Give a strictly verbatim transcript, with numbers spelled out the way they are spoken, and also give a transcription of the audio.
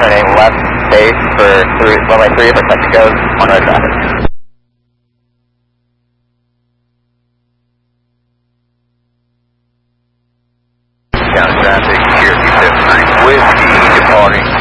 turning left base for three, runway three for Texaco's on road traffic. County traffic, Cherokee seven nine Whiskey departing